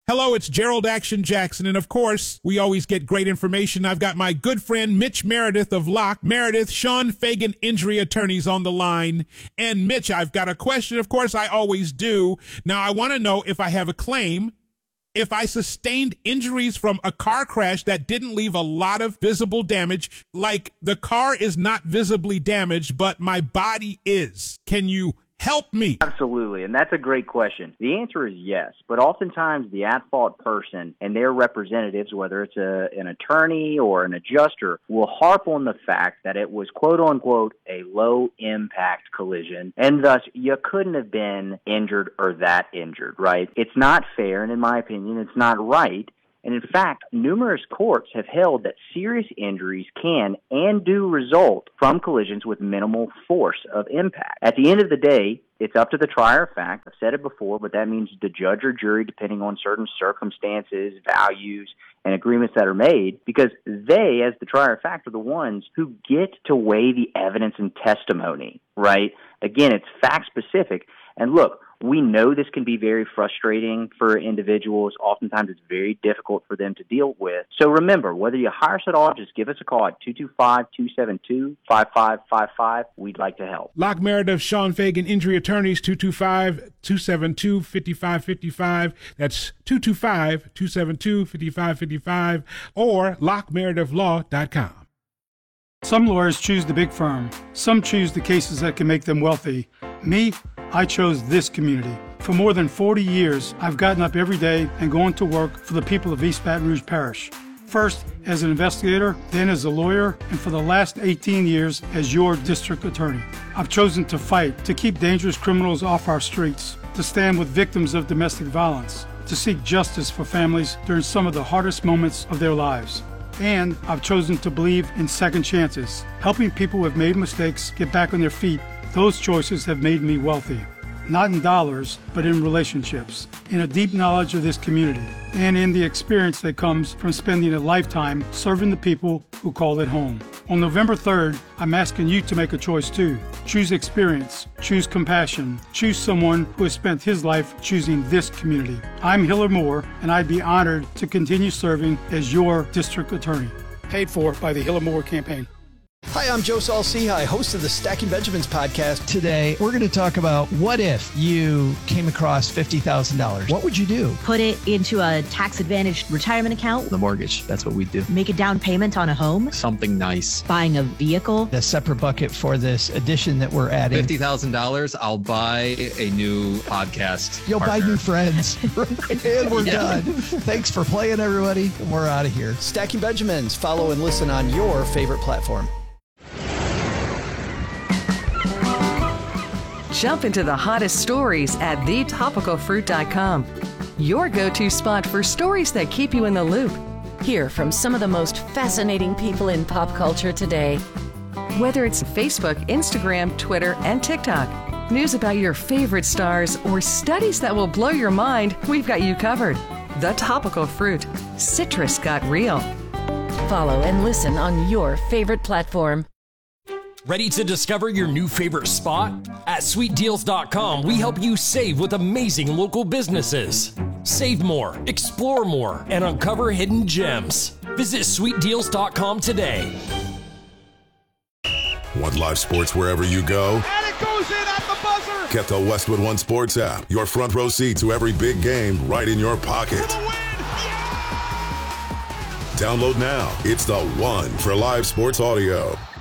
Hello, it's Gerald Action Jackson, and of course, we always get great information. I've got my good friend Mitch Meredith of Locke Meredith, Sean Fagan Injury Attorneys on the line. And Mitch, I've got a question. Of course, I always do. Now, I want to know if I have a claim, if I sustained injuries from a car crash that didn't leave a lot of visible damage, like the car is not visibly damaged, but my body is. Can you help me? Absolutely, and that's a great question. The answer is yes, but oftentimes the at-fault person and their representatives, whether it's an attorney or an adjuster, will harp on the fact that it was quote-unquote a low-impact collision, and thus you couldn't have been injured or that injured, right? It's not fair, and in my opinion, it's not right. And in fact, numerous courts have held that serious injuries can and do result from collisions with minimal force of impact. At the end of the day, it's up to the trier of fact. I've said it before, but that means the judge or jury, depending on certain circumstances, values, and agreements that are made, because they, as the trier of fact, are the ones who get to weigh the evidence and testimony, right? Again, it's fact-specific. And look, we know this can be very frustrating for individuals. Oftentimes, it's very difficult for them to deal with. So remember, whether you hire us at all, just give us a call at 225-272-5555. We'd like to help. Locke Meredith, Sean Fagan Injury Attorneys, 225-272-5555. That's 225-272-5555 or LockeMeredithLaw.com. Some lawyers choose the big firm. Some choose the cases that can make them wealthy. Me, I chose this community. For more than 40 years, I've gotten up every day and gone to work for the people of East Baton Rouge Parish. First as an investigator, then as a lawyer, and for the last 18 years as your district attorney. I've chosen to fight to keep dangerous criminals off our streets, to stand with victims of domestic violence, to seek justice for families during some of the hardest moments of their lives. And I've chosen to believe in second chances, helping people who have made mistakes get back on their feet. Those choices have made me wealthy, not in dollars, but in relationships, in a deep knowledge of this community, and in the experience that comes from spending a lifetime serving the people who call it home. On November 3rd, I'm asking you to make a choice too. Choose experience, choose compassion, choose someone who has spent his life choosing this community. I'm Hiller Moore, and I'd be honored to continue serving as your district attorney. Paid for by the Hiller Moore campaign. Hi, I'm Joe Saul-Sehy, host of the Stacking Benjamins podcast. Today, we're going to talk about what if you came across $50,000? What would you do? Put it into a tax-advantaged retirement account. The mortgage, that's what we do. Make a down payment on a home. Something nice. Buying a vehicle. A separate bucket for this addition that we're adding. $50,000, I'll buy a new podcast You'll partner. buy new friends. And we're done. Thanks for playing, everybody. And we're out of here. Stacking Benjamins. Follow and listen on your favorite platform. Jump into the hottest stories at thetopicalfruit.com. Your go-to spot for stories that keep you in the loop. Hear from some of the most fascinating people in pop culture today. Whether it's Facebook, Instagram, Twitter, and TikTok, news about your favorite stars, or studies that will blow your mind, we've got you covered. The Topical Fruit. Citrus got real. Follow and listen on your favorite platform. Ready to discover your new favorite spot? At SweetDeals.com, we help you save with amazing local businesses. Save more, explore more, and uncover hidden gems. Visit SweetDeals.com today. Want live sports wherever you go? And it goes in at the buzzer! Get the Westwood One Sports app. Your front row seat to every big game right in your pocket. Yeah! Download now. It's the one for live sports audio.